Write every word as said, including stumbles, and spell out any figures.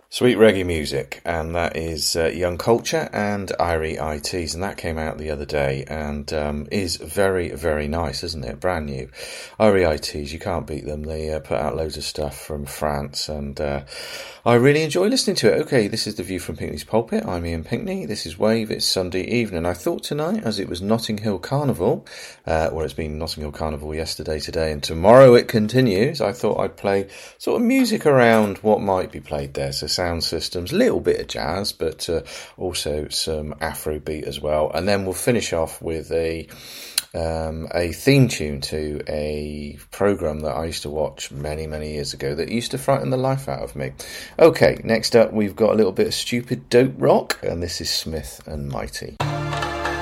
Sweet reggae music, and that is uh, Young Culture and Irie I Ts, and that came out the other day, and um, is very, very nice, isn't it? Brand new. Irie I Ts, you can't beat them. They uh, put out loads of stuff from France, and uh, I really enjoy listening to it. Okay, this is The View from Pinkney's Pulpit. I'm Ian Pinkney. This is Wave. It's Sunday evening. I thought tonight, as it was Notting Hill Carnival, uh, well, it's been Notting Hill Carnival yesterday, today, and tomorrow it continues, I thought I'd play sort of music around what might be played there. So sound systems, a little bit of jazz, but uh, also some Afrobeat as well. And then we'll finish off with a um, a theme tune to a programme that I used to watch many, many years ago that used to frighten the life out of me. Okay, next up we've got a little bit of stupid dope rock, and this is Smith and Mighty.